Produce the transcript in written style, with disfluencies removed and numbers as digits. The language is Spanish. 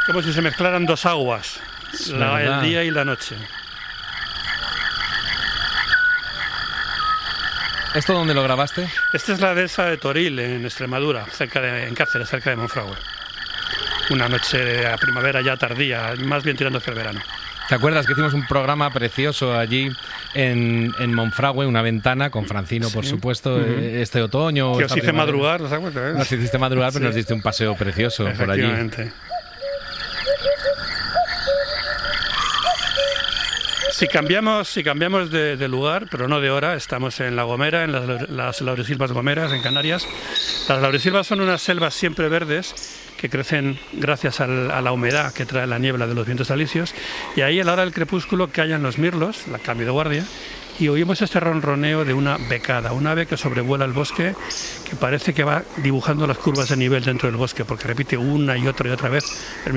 como si se mezclaran dos aguas, el día y la noche. ¿Esto dónde lo grabaste? Esta es la dehesa de Toril, en Extremadura, en Cáceres, cerca de Monfragüe. Una noche a primavera ya tardía, más bien tirando hacia el verano. ¿Te acuerdas que hicimos un programa precioso allí en Monfragüe, una ventana, con Francino, por supuesto, este otoño? Que os hice madrugar, ¿os acuerdas? Nos hiciste madrugar, pero nos diste un paseo precioso por allí. Si cambiamos de lugar, pero no de hora, estamos en La Gomera, en las laurisilvas gomeras, en Canarias. Las laurisilvas son unas selvas siempre verdes que crecen gracias a la humedad que trae la niebla de los vientos alisios, y ahí a la hora del crepúsculo callan los mirlos, la cambio de guardia, y oímos este ronroneo de una becada, un ave que sobrevuela el bosque, que parece que va dibujando las curvas de nivel dentro del bosque, porque repite una y otra vez el